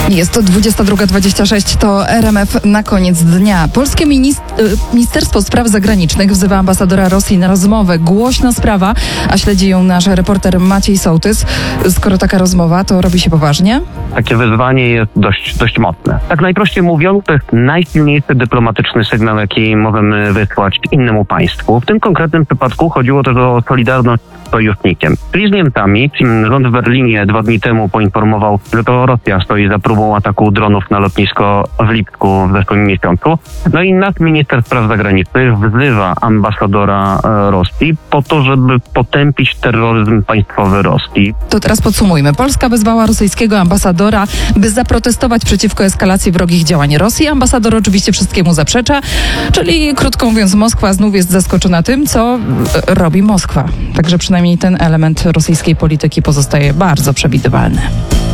Jest to 22:26, to RMF na koniec dnia. Polskie Ministerstwo Spraw Zagranicznych wzywa ambasadora Rosji na rozmowę. Głośna sprawa, a śledzi ją nasz reporter Maciej Sołtys. Skoro taka rozmowa, to robi się poważnie? Takie wyzwanie jest dość mocne. Tak najprościej mówiąc, to jest najsilniejszy dyplomatyczny sygnał, jaki możemy wysłać innemu państwu. W tym konkretnym przypadku chodziło też o solidarność z sojusznikiem. Czyli z Niemcami. Rząd w Berlinie 2 dni temu poinformował, że to Rosja stoi za próbą ataku dronów na lotnisko w Lipsku w zeszłym miesiącu. No i nasz minister spraw zagranicznych wzywa ambasadora Rosji po to, żeby potępić terroryzm państwowy Rosji. To teraz podsumujmy. Polska wezwała rosyjskiego ambasadora, by zaprotestować przeciwko eskalacji wrogich działań Rosji. Ambasador oczywiście wszystkiemu zaprzecza, czyli krótko mówiąc Moskwa znów jest zaskoczona tym, co robi Moskwa. Także przynajmniej ten element rosyjskiej polityki pozostaje bardzo przewidywalny.